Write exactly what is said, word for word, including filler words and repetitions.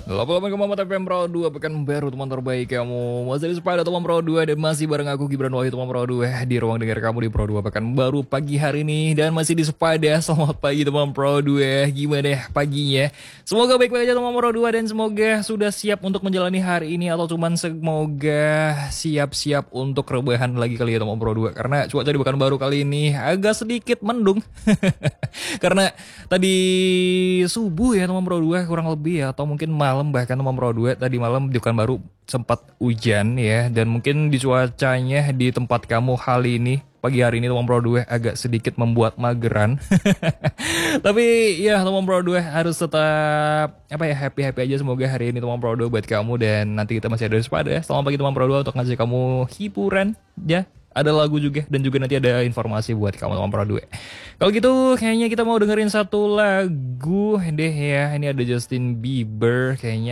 delapan puluh delapan T P M Pro dua pekan baru teman terbaik kamu. Masih di Sepeda teman Pro dua dan masih bareng aku Gibran Wahyu teman Pro dua di ruang dengar kamu di Pro dua pekan baru pagi hari ini dan masih di Sepeda. Selamat pagi teman Pro dua. Gimana ya paginya? Semoga baik-baik aja teman Pro dua dan semoga sudah siap untuk menjalani hari ini atau cuman semoga siap-siap untuk rebahan lagi kali ya teman Pro dua karena cuaca di Pekanbaru kali ini agak sedikit mendung. Karena tadi subuh ya teman Pro dua kurang lebih ya atau mungkin malam bahkan teman Pro dua tadi malam di Pekanbaru sempat hujan ya dan mungkin di cuacanya di tempat kamu kali ini pagi hari ini teman Pro dua agak sedikit membuat mageran. Tapi ya teman Pro dua harus tetap apa ya happy-happy aja semoga hari ini teman Pro dua buat kamu dan nanti kita masih ada di Sepada ya. Selamat pagi teman Pro dua untuk ngasih kamu hiburan ya. Ada lagu juga dan juga nanti ada informasi buat kamu teman Pro dua. Kalau gitu kayaknya kita mau dengerin satu lagu deh ya. Ini ada Justin Bieber kayaknya.